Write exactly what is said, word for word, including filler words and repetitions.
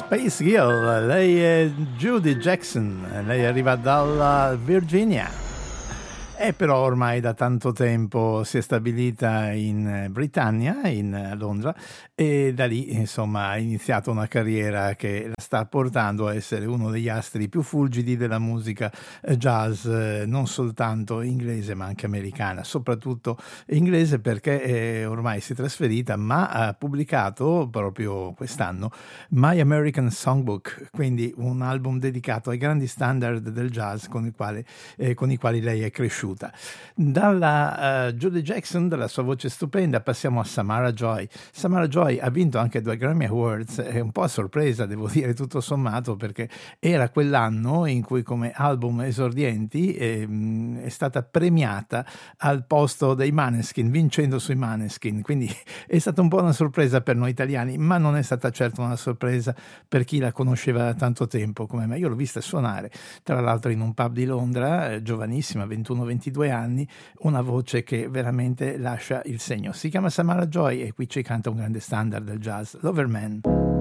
Space Girl, lei è Judy Jackson, lei arriva dalla Virginia. E però ormai da tanto tempo si è stabilita in Britannia, in Londra, e da lì insomma ha iniziato una carriera che la sta portando a essere uno degli astri più fulgidi della musica jazz, non soltanto inglese ma anche americana, soprattutto inglese perché è ormai si è trasferita, ma ha pubblicato proprio quest'anno My American Songbook, quindi un album dedicato ai grandi standard del jazz con i quali, eh, con i quali lei è cresciuta. Dalla uh, Judy Jackson, dalla sua voce stupenda, passiamo a Samara Joy. Samara Joy ha vinto anche due Grammy Awards, è un po' a sorpresa, devo dire, tutto sommato, perché era quell'anno in cui come album esordienti eh, è stata premiata al posto dei Maneskin, vincendo sui Maneskin, quindi è stata un po' una sorpresa per noi italiani, ma non è stata certo una sorpresa per chi la conosceva da tanto tempo come me. Io l'ho vista suonare, tra l'altro in un pub di Londra, eh, giovanissima, ventuno ventidue anni, una voce che veramente lascia il segno. Si chiama Samara Joy e qui ci canta un grande standard del jazz, Loverman.